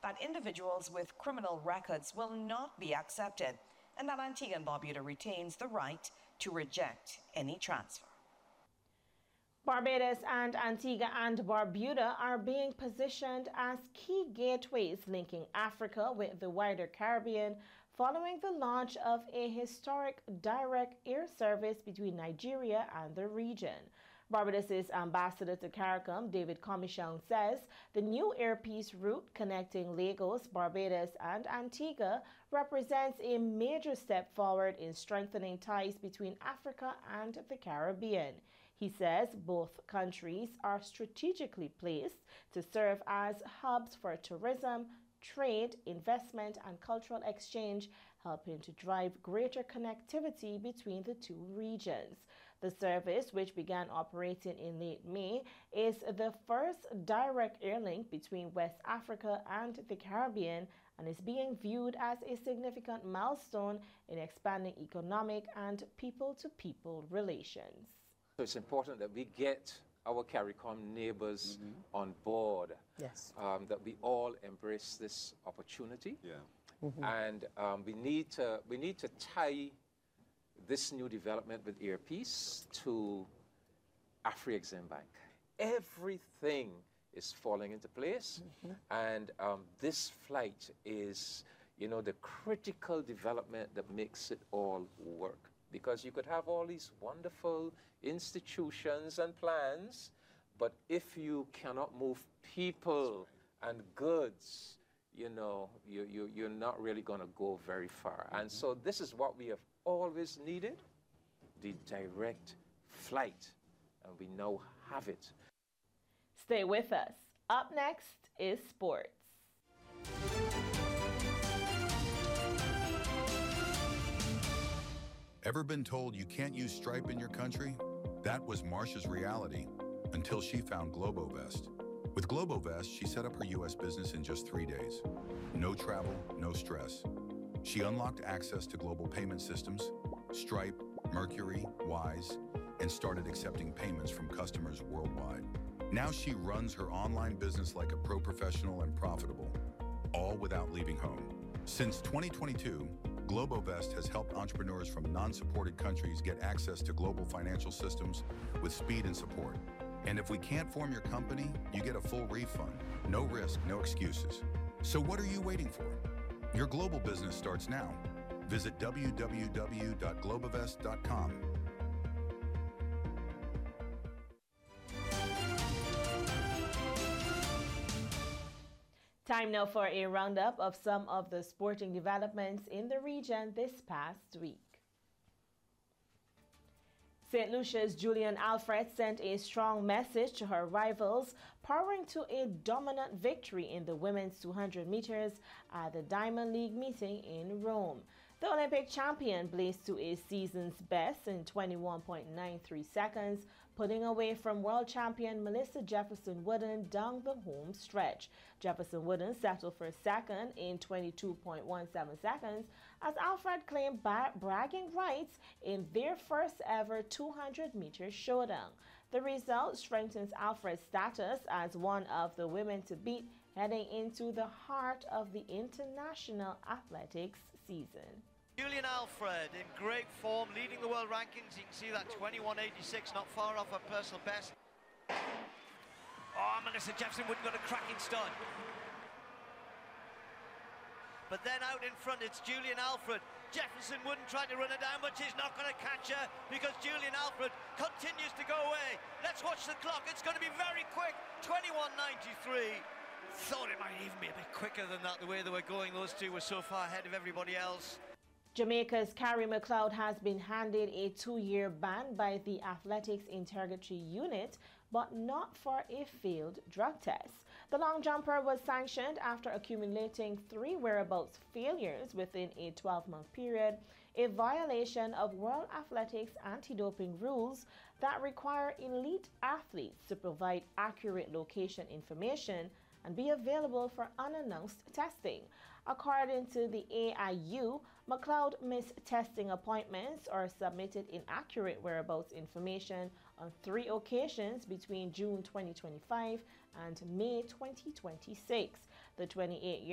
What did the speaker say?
that individuals with criminal records will not be accepted and that Antigua and Barbuda retains the right to reject any transfer. Barbados and Antigua and Barbuda are being positioned as key gateways linking Africa with the wider Caribbean following the launch of a historic direct air service between Nigeria and the region. Barbados' ambassador to CARICOM, David Comichon, says the new Air Peace route connecting Lagos, Barbados, and Antigua represents a major step forward in strengthening ties between Africa and the Caribbean. He says both countries are strategically placed to serve as hubs for tourism, trade, investment, and cultural exchange, helping to drive greater connectivity between the two regions. The service, which began operating in late May, is the first direct air link between West Africa and the Caribbean and is being viewed as a significant milestone in expanding economic and people-to-people relations. So it's important that we get our CARICOM neighbors on board. Yes. That we all embrace this opportunity. Yeah. And we need to tie this new development with Air Peace to Afrexim Bank. Everything is falling into place, and this flight is, the critical development that makes it all work. Because you could have all these wonderful institutions and plans, but if you cannot move people and goods, you're not really going to go very far. And so this is what we have always needed, the direct flight, and we now have it. Stay with us. Up next is sports. Ever been told you can't use Stripe in your country? That was Marsha's reality until she found Globovest. With Globovest, she set up her U.S. business in just 3 days. No travel, no stress. She unlocked access to global payment systems, Stripe, Mercury, Wise, and started accepting payments from customers worldwide. Now she runs her online business like a pro professional and profitable, all without leaving home. Since 2022, Globovest has helped entrepreneurs from non-supported countries get access to global financial systems with speed and support. And if we can't form your company, you get a full refund. No risk, no excuses. So what are you waiting for? Your global business starts now. Visit www.globovest.com. Time now for a roundup of some of the sporting developments in the region this past week. St. Lucia's Julian Alfred sent a strong message to her rivals, powering to a dominant victory in the women's 200 meters at the Diamond League meeting in Rome. The Olympic champion blazed to a season's best in 21.93 seconds, putting away from world champion Melissa Jefferson Wooden down the home stretch. Jefferson Wooden settled for second in 22.17 seconds as Alfred claimed bragging rights in their first ever 200-meter showdown. The result strengthens Alfred's status as one of the women to beat heading into the heart of the international athletics season. Julian Alfred in great form, leading the world rankings. You can see that 21.86, not far off her personal best. Oh, Melissa Jefferson Wooden got a cracking start. But then out in front, it's Julian Alfred. Jefferson Wooden trying to run her down, but she's not going to catch her because Julian Alfred continues to go away. Let's watch the clock. It's going to be very quick. 21.93. Thought it might even be a bit quicker than that, the way they were going. Those two were so far ahead of everybody else. Jamaica's Carrie McLeod has been handed a 2-year ban by the Athletics Integrity Unit, but not for a failed drug test. The long jumper was sanctioned after accumulating 3 whereabouts failures within a 12-month period, a violation of World Athletics anti-doping rules that require elite athletes to provide accurate location information and be available for unannounced testing. According to the AIU, McLeod missed testing appointments or submitted inaccurate whereabouts information on 3 occasions between June 2025 and May 2026. The 28-year